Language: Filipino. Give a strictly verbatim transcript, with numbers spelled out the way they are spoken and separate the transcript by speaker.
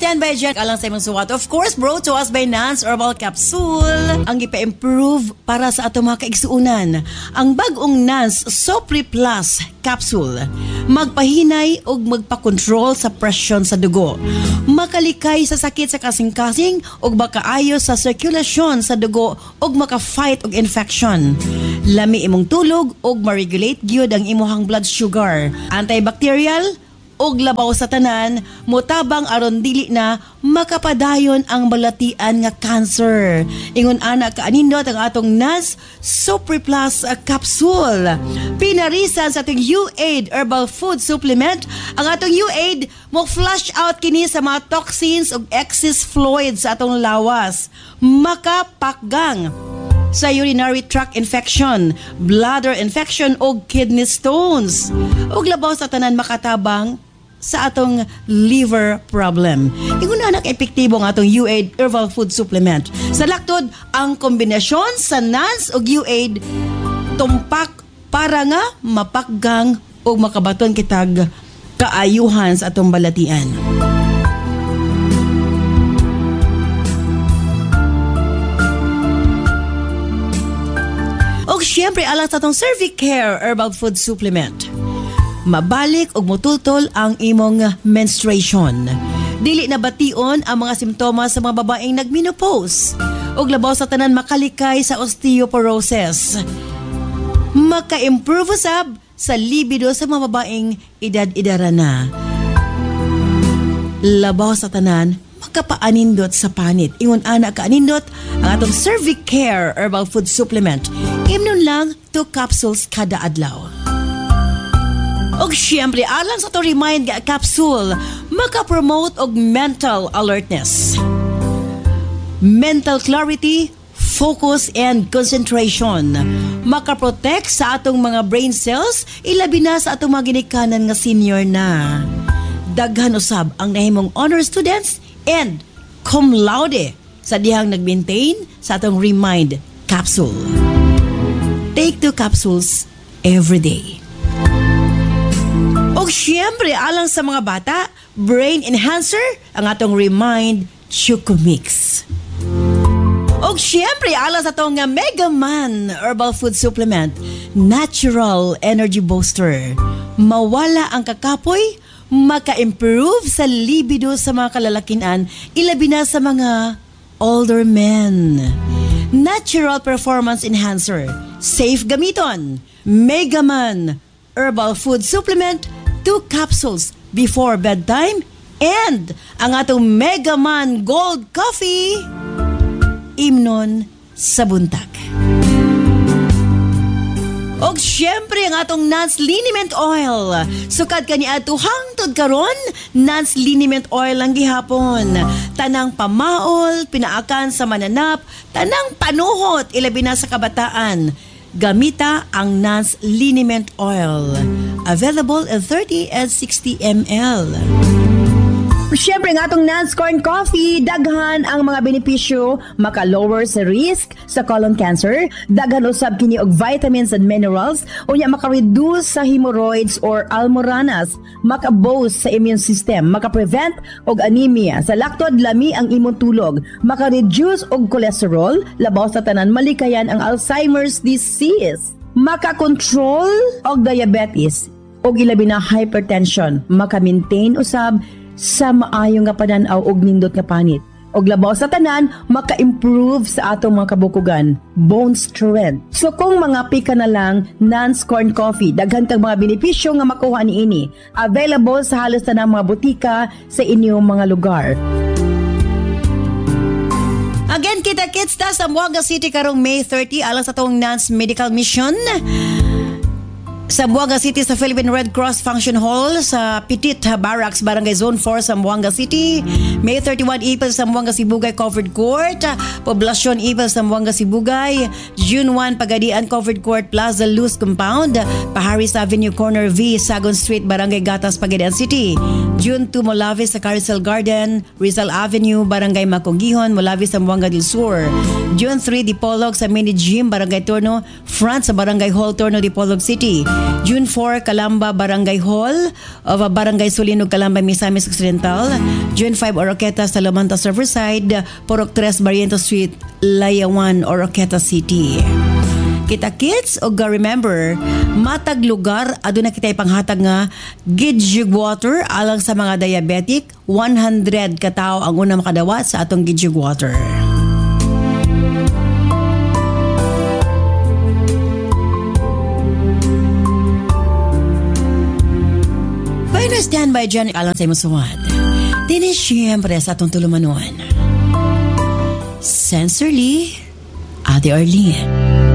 Speaker 1: Standby dyan alang sa imong suwat. Of course, brought to us by Nance Herbal Capsule. Ang ipa-improve para sa ato mga kaigsuunan. Ang bagong Nance Sopri Plus Capsule. Magpahinay o magpa-control sa presyon sa dugo. Makalikay sa sakit sa kasing-kasing o makaayo sa circulation sa dugo o maka-fight og infection. Lami imong tulog o ma-regulate gyud ang imuhang blood sugar. Antibacterial og labaw sa tanan, mutabang aron dili na makapadayon ang balatian nga cancer. Ingon ana kaanindot ang atong Nance Sopri Plus Capsule. Pinarisan sa atong U-Aid Herbal Food Supplement, ang atong U-Aid mo flush out kini sa mga toxins ug excess fluids sa atong lawas. Makapakgang sa urinary tract infection, bladder infection o kidney stones. Ug labaw sa tanan makatabang sa atong liver problem. Ingon na epektibo ang atong U-Aid Herbal Food Supplement. Sa laktod, ang kombinasyon sa Nance o U-Aid tumpak para nga mapakgang o makabaton kitag kaayuhan sa atong balatian. O syempre, alang sa atong Cervicare Herbal Food Supplement. Mabalik og mututol ang imong menstruation. Dili na bation ang mga simptomas sa mga babaeng nagmenopause. Og labaw sa tanan makalikay sa osteoporosis. Maka-improve usab sa libido sa mga babaeng edad-edara na. Labaw sa tanan makapaanindot sa panit. Ingon ana kaanindot ang atong Cervicare Herbal Food Supplement. Imnon lang two capsules kada adlaw. Og syempre, alang sa to Remind nga capsule, maka-promote og mental alertness, mental clarity, focus, and concentration. Maka-protect sa atong mga brain cells, ilabi na sa atong mga ginikanan nga senior na. Daghan usab ang nahimong honor students and cum laude sa dihang nag-maintain sa atong Remind capsule. Take two capsules every day. O syempre, alang sa mga bata, brain enhancer, ang atong Remind Choco Mix. O syempre, alang sa itong Mega Man Herbal Food Supplement, natural energy booster. Mawala ang kakapoy, maka-improve sa libido sa mga kalalakinan, ilabi na sa mga older men. Natural performance enhancer, safe gamiton. Mega Man Herbal Food Supplement, two capsules before bedtime, and ang atong Mega Man Gold Coffee, imnon sa buntag. Og syempre ang atong Nance Liniment Oil. Sukad kani ato hangtod karon, Nance Liniment Oil ang gihapon. Tanang pamaol, pinaakan sa mananap, tanang panuhot, ilabi na sa kabataan. Gamita ang Nance Liniment Oil. Available in thirty and sixty milliliters. Siyempre nga itong Nance Corn Coffee, daghan ang mga benepisyo, maka-lower sa risk sa colon cancer, daghan usab kini og vitamins and minerals, unya maka-reduce sa hemorrhoids or almoranas, maka-boost sa immune system, maka-prevent og anemia, sa laktod lami ang imong tulog, maka-reduce og cholesterol, labaw sa tanan malikayan ang Alzheimer's disease, maka-control og diabetes, og ilabi na hypertension, maka-maintain usab sa maayo nga pananaw og nindot nga panit. Og labaw sa tanan, maka-improve sa atong mga kabukugan, bone strength. So kung mga pika na lang, Nance Corn Coffee, daghan kang mga benepisyo nga makuha niini. Available sa halos tanang mga butika sa inyong mga lugar. Again, kita-kits ta sa Zamboanga City karong May thirty, alang sa tong Nance Medical Mission. Sa Zamboanga City sa Philippine Red Cross Function Hall sa Petit Barracks, Barangay Zone four, Zamboanga City. May thirty-one, April, Zamboanga Sibugay Covered Court. Poblasyon, April, Zamboanga Sibugay. June one, Pagadian Covered Court, Plaza Luz Compound. Paharis Avenue, Corner V, Sagon Street, Barangay Gatas, Pagadian City. June two, Molavis sa Carousel Garden, Rizal Avenue, Barangay Macongihon, Molavis, Zamboanga del Sur. June three, Dipolog sa Mini Gym, Barangay Torno, front sa Barangay Hall, Torno, Dipolog City. June four, Calamba Barangay Hall of Barangay Sulinog, Calamba, Misamis Occidental. June five, Oroqueta, Salamantas Riverside. Purok tres, Barrientos Street, Layawan, Oroqueta City. Kita kids, o ga remember, matag lugar, aduna kita ipanghatag nga Gidjug Water alang sa mga diabetic. one hundred katao ang una makadawat sa atong Gidjug Water. Pwede na stand by dyan alang sa imusuwad. Dini siyempre sa atong tulumanon. Sincerely, Ate Arlene.